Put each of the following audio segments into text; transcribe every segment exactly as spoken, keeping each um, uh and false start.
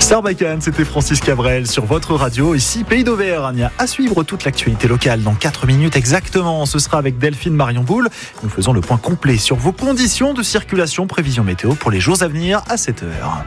Sarbacane, c'était Francis Cabrel sur votre radio, ici Pays d'Auvergne. À suivre toute l'actualité locale dans quatre minutes exactement. Ce sera avec Delphine Marion Boule. Nous faisons le point complet sur vos conditions de circulation, prévision météo pour les jours à venir à sept heures.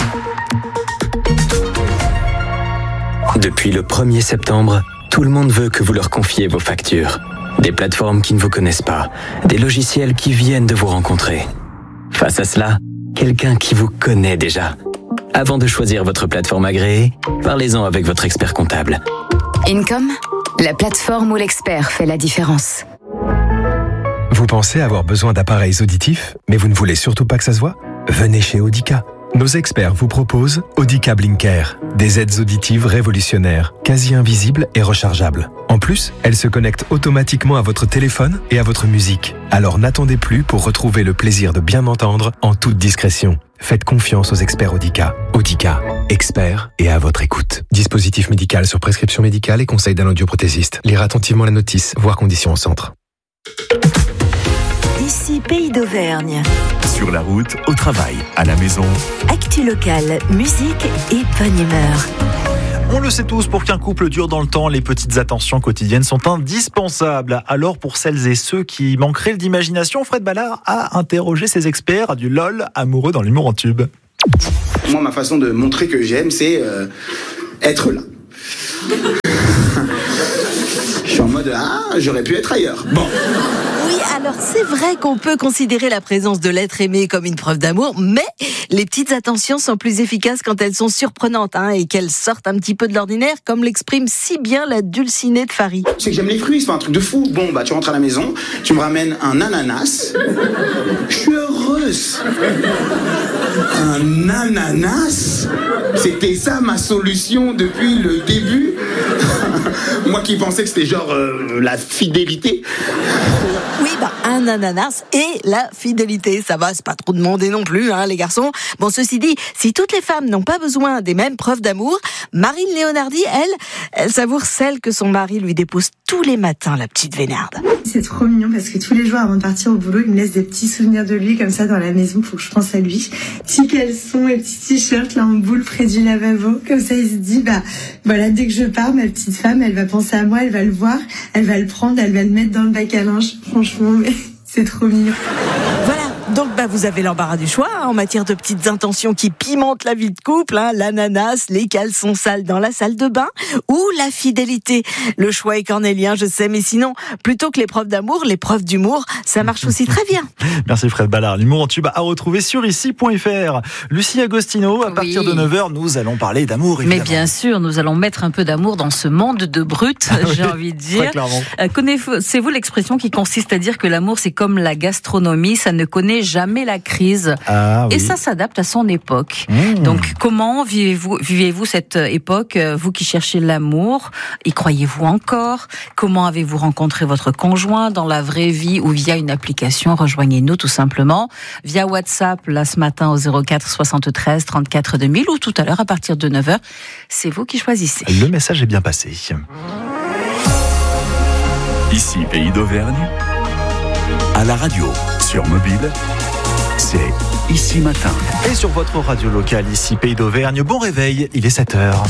Depuis le premier septembre, tout le monde veut que vous leur confiez vos factures. Des plateformes qui ne vous connaissent pas, des logiciels qui viennent de vous rencontrer. Face à cela, quelqu'un qui vous connaît déjà. Avant de choisir votre plateforme agréée, parlez-en avec votre expert comptable. Income, la plateforme où l'expert fait la différence. Vous pensez avoir besoin d'appareils auditifs, mais vous ne voulez surtout pas que ça se voit ? Venez chez Audica. Nos experts vous proposent Audica Blinker, des aides auditives révolutionnaires, quasi invisibles et rechargeables. En plus, elles se connectent automatiquement à votre téléphone et à votre musique. Alors n'attendez plus pour retrouver le plaisir de bien entendre en toute discrétion. Faites confiance aux experts Audica. Audica, experts et à votre écoute. Dispositif médical sur prescription médicale et conseil d'un audioprothésiste. Lire attentivement la notice, voir conditions au centre. Ici Pays d'Auvergne. Sur la route, au travail, à la maison. Actu locale, musique et bonne humeur. On le sait tous, pour qu'un couple dure dans le temps, les petites attentions quotidiennes sont indispensables. Alors pour celles et ceux qui manqueraient d'imagination, Fred Ballard a interrogé ses experts du LOL amoureux dans l'humour en tube. Moi, ma façon de montrer que j'aime, c'est euh, être là. Je suis en mode, ah, j'aurais pu être ailleurs. Bon. Oui, alors c'est vrai qu'on peut considérer la présence de l'être aimé comme une preuve d'amour, mais les petites attentions sont plus efficaces quand elles sont surprenantes hein, et qu'elles sortent un petit peu de l'ordinaire, comme l'exprime si bien la dulcinée de Farid. C'est que j'aime les fruits, c'est pas un truc de fou. Bon, bah tu rentres à la maison, tu me ramènes un ananas. Je suis heureuse. Un ananas ? C'était ça ma solution depuis le début. Moi qui pensais que c'était genre euh, la fidélité. Oui, bah, un ananas et la fidélité. Ça va, c'est pas trop demandé non plus, hein, les garçons. Bon, ceci dit, si toutes les femmes n'ont pas besoin des mêmes preuves d'amour, Marine Léonardi, elle, elle savoure celle que son mari lui dépose tous les matins, la petite vénarde. C'est trop mignon parce que tous les jours avant de partir au boulot, il me laisse des petits souvenirs de lui comme ça dans la maison pour que je pense à lui. Petits caleçons et petits t-shirts là en boule près du lavabo. Comme ça, il se dit, bah voilà, dès que je pars, ma petite femme, elle va penser à moi, elle va le voir, elle va le prendre, elle va le mettre dans le bac à linge. Franchement, mais c'est trop mignon. Voilà. Donc bah, vous avez l'embarras du choix hein, en matière de petites intentions qui pimentent la vie de couple, hein, l'ananas, les caleçons sales dans la salle de bain ou la fidélité. Le choix est cornélien, je sais, mais sinon, plutôt que les preuves d'amour, les preuves d'humour, ça marche aussi très bien. Merci Fred Ballard. L'humour en tube à retrouver sur ici point f r. Lucie Agostino, à oui. partir de neuf heures, nous allons parler d'amour, évidemment. Mais bien sûr, nous allons mettre un peu d'amour dans ce monde de brut, ah oui, j'ai envie de dire. Très clairement. Euh, connaissez-vous l'expression qui consiste à dire que l'amour, c'est comme la gastronomie, ça ne connaît jamais la crise. Ah, oui. Et ça s'adapte à son époque. Mmh. Donc, comment vivez-vous, vivez-vous cette époque, vous qui cherchez l'amour? Y croyez-vous encore? Comment avez-vous rencontré votre conjoint dans la vraie vie ou via une application? Rejoignez-nous tout simplement via WhatsApp, là ce matin au zéro quatre soixante-treize trente-quatre deux mille ou tout à l'heure à partir de neuf heures. C'est vous qui choisissez. Le message est bien passé. Ici, Pays d'Auvergne, à la radio, sur mobile, c'est Ici Matin. Et sur votre radio locale, ici Pays d'Auvergne, bon réveil, il est sept heures.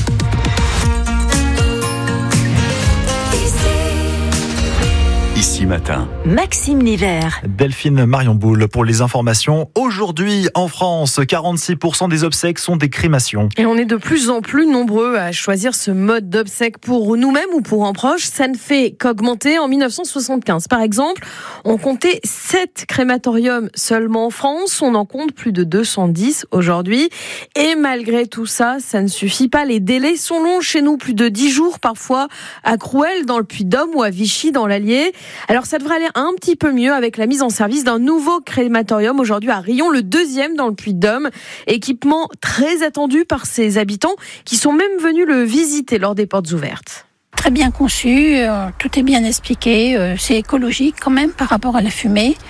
Ici Matin. Maxime Nivert. Delphine Marion Boule pour les informations. Aujourd'hui, en France, quarante-six pour cent des obsèques sont des crémations. Et on est de plus en plus nombreux à choisir ce mode d'obsèques pour nous-mêmes ou pour un proche. Ça ne fait qu'augmenter. En dix-neuf cent soixante-quinze, par exemple, on comptait sept crématoriums seulement en France. On en compte plus de deux cent dix aujourd'hui. Et malgré tout ça, ça ne suffit pas. Les délais sont longs chez nous, plus de dix jours parfois à Crouël dans le Puy-de-Dôme ou à Vichy dans l'Allier. Alors ça devrait aller un petit peu mieux avec la mise en service d'un nouveau crématorium aujourd'hui à Rion, le deuxième dans le Puy-de-Dôme. Équipement très attendu par ses habitants qui sont même venus le visiter lors des portes ouvertes. Très bien conçu, euh, tout est bien expliqué, euh, c'est écologique quand même par rapport à la fumée.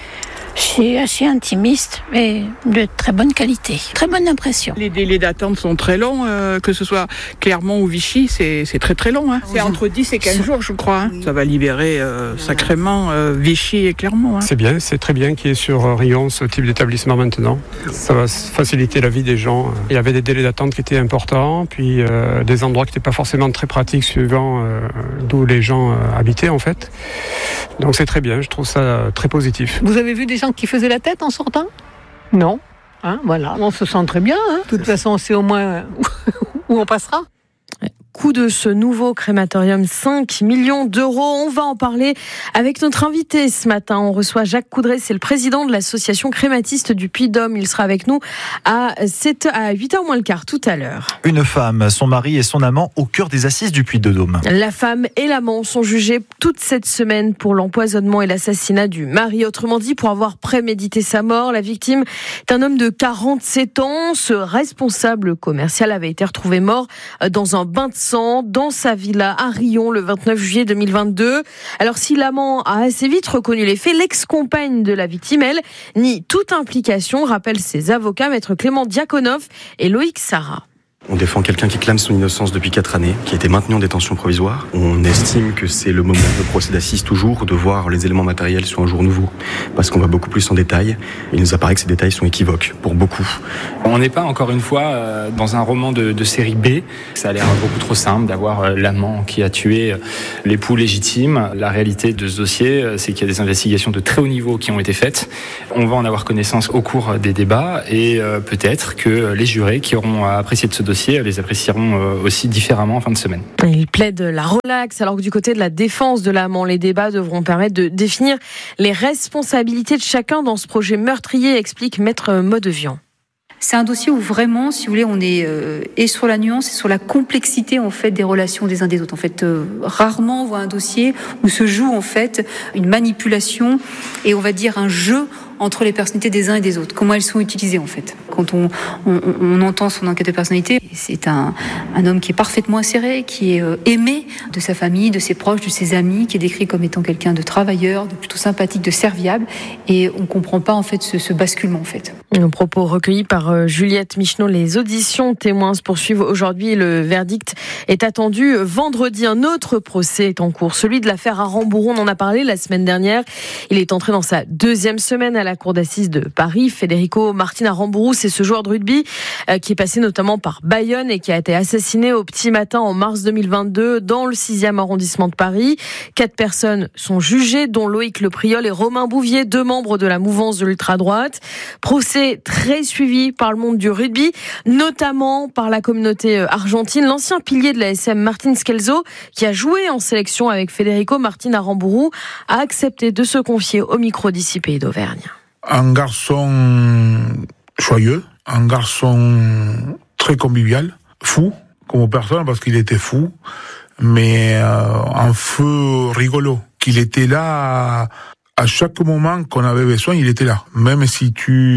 C'est assez intimiste, mais de très bonne qualité. Très bonne impression. Les délais d'attente sont très longs, euh, que ce soit Clermont ou Vichy, c'est, c'est très très long. Hein. C'est entre dix et quinze jours, je crois. Hein. Ça va libérer euh, sacrément euh, Vichy et Clermont. Hein. C'est bien, c'est très bien qu'il y ait sur Riom ce type d'établissement maintenant. Ça va faciliter la vie des gens. Il y avait des délais d'attente qui étaient importants, puis euh, des endroits qui n'étaient pas forcément très pratiques suivant euh, d'où les gens euh, habitaient en fait. Donc c'est très bien, je trouve ça très positif. Vous avez vu des gens qui faisaient la tête en sortant ? Non. Hein, voilà, on se sent très bien. Hein. De toute façon, on sait au moins où on passera. Coût de ce nouveau crématorium, cinq millions d'euros. On va en parler avec notre invité ce matin. On reçoit Jacques Coudray, c'est le président de l'association crématiste du Puy-de-Dôme. Il sera avec nous à, sept, à huit heures moins le quart tout à l'heure. Une femme, son mari et son amant au cœur des assises du Puy-de-Dôme. La femme et l'amant sont jugés toute cette semaine pour l'empoisonnement et l'assassinat du mari. Autrement dit, pour avoir prémédité sa mort. La victime est un homme de quarante-sept ans. Ce responsable commercial avait été retrouvé mort dans un bain de sang dans sa villa à Riom le vingt-neuf juillet deux mille vingt-deux. Alors si l'amant a assez vite reconnu les faits, l'ex-compagne de la victime, elle, nie toute implication, rappelle ses avocats, maître Clément Diakonov et Loïc Sarah. On défend quelqu'un qui clame son innocence depuis quatre années, qui a été maintenu en détention provisoire. On estime que c'est le moment de procès d'assises toujours, de voir les éléments matériels sur un jour nouveau, parce qu'on va beaucoup plus en détail. Il nous apparaît que ces détails sont équivoques, pour beaucoup. On n'est pas, encore une fois, euh, dans un roman de, de série B. Ça a l'air beaucoup trop simple d'avoir euh, l'amant qui a tué euh, l'époux légitime. La réalité de ce dossier, euh, c'est qu'il y a des investigations de très haut niveau qui ont été faites. On va en avoir connaissance au cours des débats, et euh, peut-être que les jurés qui auront à apprécier de ce dossier les apprécieront aussi différemment en fin de semaine. Il plaide la relaxe, alors que du côté de la défense de l'amant, les débats devront permettre de définir les responsabilités de chacun dans ce projet meurtrier, explique maître Maudevian. C'est un dossier où vraiment, si vous voulez, on est euh, et sur la nuance et sur la complexité en fait des relations des uns des autres. En fait, euh, rarement on voit un dossier où se joue en fait une manipulation et on va dire un jeu entre les personnalités des uns et des autres. Comment elles sont utilisées en fait. Quand on, on, on entend son enquête de personnalité, c'est un, un homme qui est parfaitement inséré, qui est euh, aimé de sa famille, de ses proches, de ses amis, qui est décrit comme étant quelqu'un de travailleur, de plutôt sympathique, de serviable, et on comprend pas en fait ce, ce basculement en fait. Un propos recueilli par euh, Juliette Micheneau. Les auditions témoins se poursuivent aujourd'hui. Le verdict est attendu vendredi. Un autre procès est en cours, celui de l'affaire Arambouron. On en a parlé la semaine dernière. Il est entré dans sa deuxième semaine à la cour d'assises de Paris. Federico Martin Aramburu, c'est ce joueur de rugby euh, qui est passé notamment par Bayonne et qui a été assassiné au petit matin en mars deux mille vingt-deux dans le sixième arrondissement de Paris. Quatre personnes sont jugées, dont Loïc Lepriol et Romain Bouvier, deux membres de la mouvance de l'ultra-droite. Procès très suivi par le monde du rugby, notamment par la communauté argentine. L'ancien pilier de l'A S M, Martin Scelzo, qui a joué en sélection avec Federico Martin Aramburu, a accepté de se confier au micro d'ici Pays d'Auvergne. Un garçon joyeux, un garçon très convivial, fou comme personne parce qu'il était fou, mais euh, un feu rigolo, qu'il était là à chaque moment qu'on avait besoin, il était là. Même si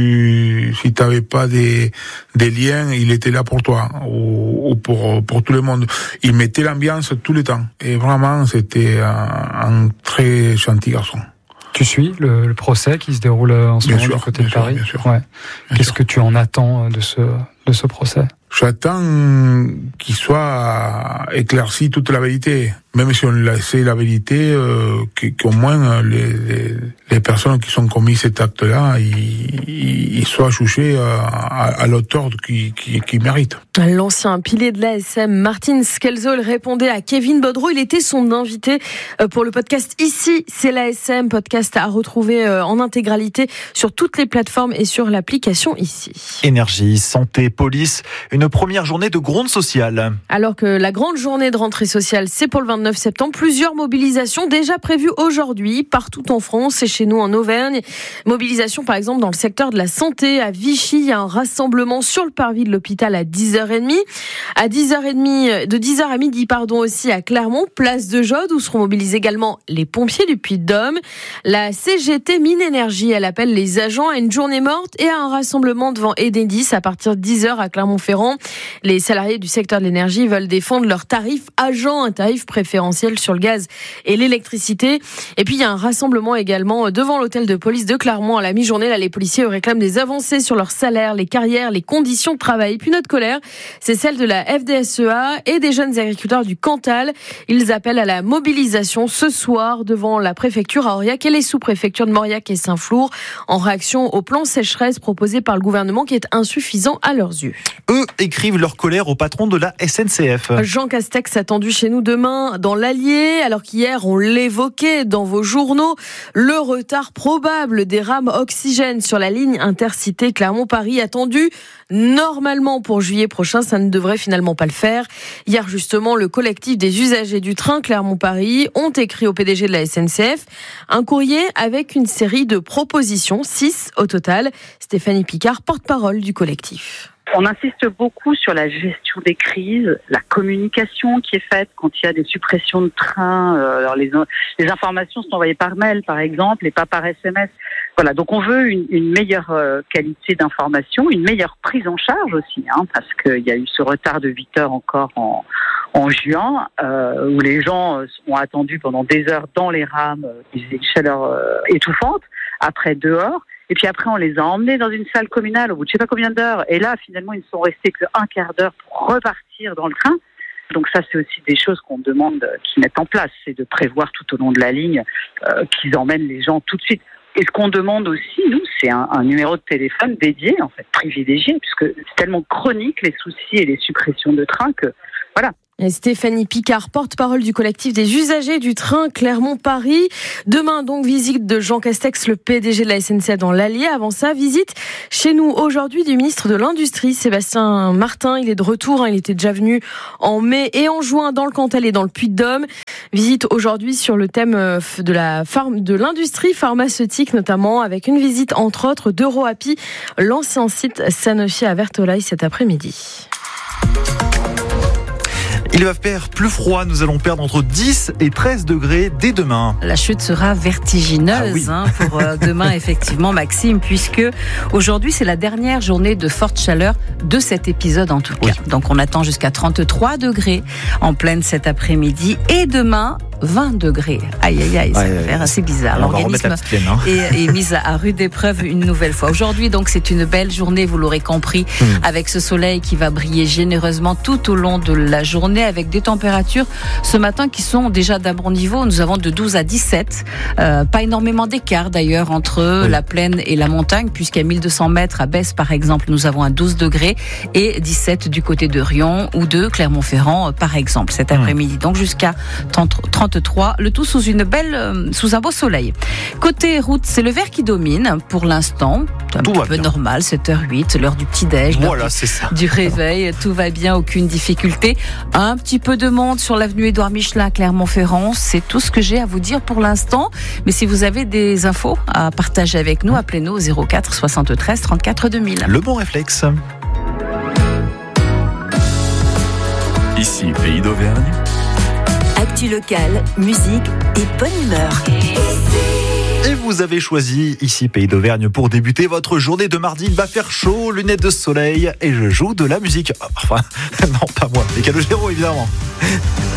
tu si t'avais pas des des liens, il était là pour toi ou, ou pour pour tout le monde. Il mettait l'ambiance tout le temps et vraiment c'était un, un très gentil garçon. Tu suis le, le procès qui se déroule en ce bien moment sûr, du côté de sûr, Paris. Bien sûr. Ouais. Bien Qu'est-ce sûr. que tu en attends de ce de ce procès? J'attends qu'il soit éclairci toute la vérité. Même si on sait la vérité, euh, qu'au moins les, les, les personnes qui sont commis cet acte-là, ils, ils soient jugés à, à, à l'auteur qui, qui, qui mérite. L'ancien pilier de l'A S M, Martin Scelzo, répondait à Kevin Baudreau. Il était son invité pour le podcast Ici, c'est l'A S M, podcast à retrouver en intégralité sur toutes les plateformes et sur l'application Ici. Énergie, santé, police, une première journée de gronde sociale. Alors que la grande journée de rentrée sociale, c'est pour le vingt-neuf septembre, plusieurs mobilisations déjà prévues aujourd'hui partout en France et chez nous en Auvergne. Mobilisation par exemple dans le secteur de la santé. À Vichy, il y a un rassemblement sur le parvis de l'hôpital à dix heures trente. À dix heures trente, de dix heures à midi, pardon, aussi à Clermont, place de Jaude, où seront mobilisés également les pompiers du Puy-de-Dôme. La C G T Mines Énergie, elle appelle les agents à une journée morte et à un rassemblement devant Enedis à partir de dix heures à Clermont-Ferrand an. Les salariés du secteur de l'énergie veulent défendre leur tarif agent, un tarif préférentiel sur le gaz et l'électricité. Et puis il y a un rassemblement également devant l'hôtel de police de Clermont à la mi-journée. Là, les policiers réclament des avancées sur leur salaire, les carrières, les conditions de travail. Et puis notre colère, c'est celle de la F D S E A et des jeunes agriculteurs du Cantal. Ils appellent à la mobilisation ce soir devant la préfecture à Aurillac et les sous-préfectures de Mauriac et Saint-Flour en réaction au plan sécheresse proposé par le gouvernement qui est insuffisant à leurs yeux. Eux écrivent leur colère au patron de la S N C F. Jean Castex attendu chez nous demain dans l'Allier, alors qu'hier on l'évoquait dans vos journaux, le retard probable des rames oxygène sur la ligne intercité Clermont-Paris attendu normalement pour juillet prochain, ça ne devrait finalement pas le faire. Hier justement, le collectif des usagers du train Clermont-Paris ont écrit au P D G de la S N C F un courrier avec une série de propositions, six au total. Stéphanie Picard, porte-parole du collectif. On insiste beaucoup sur la gestion des crises, la communication qui est faite quand il y a des suppressions de trains. Alors les, les informations sont envoyées par mail, par exemple, et pas par S M S. Voilà, donc on veut une, une meilleure qualité d'information, une meilleure prise en charge aussi, hein, parce qu'il y a eu ce retard de huit heures encore en, en juin, euh, où les gens ont attendu pendant des heures dans les rames, il faisait une chaleur euh, étouffante, après dehors. Et puis après, on les a emmenés dans une salle communale au bout de je sais pas combien d'heures. Et là, finalement, ils ne sont restés qu'un quart d'heure pour repartir dans le train. Donc ça, c'est aussi des choses qu'on demande qu'ils mettent en place. C'est de prévoir tout au long de la ligne euh, qu'ils emmènent les gens tout de suite. Et ce qu'on demande aussi, nous, c'est un, un numéro de téléphone dédié, en fait, privilégié, puisque c'est tellement chronique, les soucis et les suppressions de train que, voilà. Et Stéphanie Picard, porte-parole du collectif des usagers du train Clermont-Paris. Demain, donc, visite de Jean Castex, le P D G de la S N C F dans l'Allier. Avant ça, visite chez nous aujourd'hui du ministre de l'Industrie, Sébastien Martin. Il est de retour, hein, il était déjà venu en mai et en juin dans le Cantal et dans le Puy-de-Dôme. Visite aujourd'hui sur le thème de la pharm- de l'industrie pharmaceutique, notamment avec une visite, entre autres, d'EuroAPI, l'ancien site Sanofi à Vertolaye cet après-midi. Il va faire plus froid, nous allons perdre entre dix et treize degrés dès demain. La chute sera vertigineuse ah oui. hein, pour euh, demain, effectivement, Maxime, puisque aujourd'hui, c'est la dernière journée de forte chaleur de cet épisode en tout cas. Oui. Donc on attend jusqu'à trente-trois degrés en pleine cet après-midi et demain, vingt degrés. Aïe, aïe, aïe, ça ouais, va faire assez bizarre. L'organisme hein. est, est mis à rude épreuve une nouvelle fois. Aujourd'hui, donc, c'est une belle journée, vous l'aurez compris, mmh. avec ce soleil qui va briller généreusement tout au long de la journée, avec des températures ce matin qui sont déjà d'un bon niveau. Nous avons de douze à dix-sept. Euh, pas énormément d'écart d'ailleurs entre oui. la plaine et la montagne, puisqu'à mille deux cents mètres à Besse, par exemple, nous avons un douze degrés et dix-sept du côté de Rion ou de Clermont-Ferrand, par exemple, cet après-midi. Donc jusqu'à trente-trois, le tout sous une belle, sous un beau soleil. Côté route, c'est le vert qui domine pour l'instant. C'est un tout petit peu bien. Normal, sept heures huit, l'heure du petit-déj, voilà, du, c'est ça. du réveil, tout va bien, aucune difficulté. Un petit peu de monde sur l'avenue Édouard Michelin, Clermont-Ferrand, c'est tout ce que j'ai à vous dire pour l'instant. Mais si vous avez des infos à partager avec nous, appelez-nous au zéro quatre soixante-treize trente-quatre deux mille. Le bon réflexe. Ici, Pays d'Auvergne. Actu locale, musique et bonne humeur. Et vous avez choisi ici Pays d'Auvergne pour débuter votre journée de mardi. Il va faire chaud, lunettes de soleil et je joue de la musique. Enfin, non, pas moi, les Calogero évidemment.